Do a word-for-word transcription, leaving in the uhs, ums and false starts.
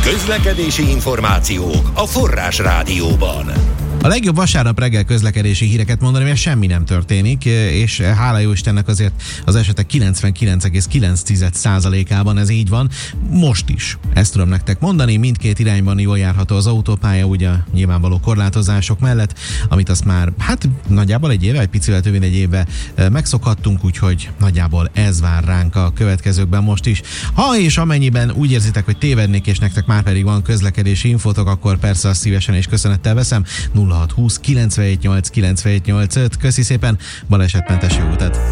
Közlekedési információk a Forrás Rádióban. A legjobb vasárnap reggel közlekedési híreket mondani, mert semmi nem történik, és hála jó Istennek azért az esetek kilencvenkilenc egész kilenc százalékában ez így van. Most is ezt tudom nektek mondani, mindkét irányban jól járható az autópálya, ugye nyilvánvaló korlátozások mellett, amit azt már hát nagyjából egy éve, egy picivel több mint egy éve megszokhattunk, úgyhogy nagyjából ez vár ránk a következőkben most is. Ha és amennyiben úgy érzitek, hogy tévednék, és nektek már pedig van közlekedési infotok, akkor persze azt szívesen és köszönettel veszem. nulla hat húsz kilencvenhét nyolc kilencvenhét nyolcvanöt. Köszi szépen, balesetmentes jó utat!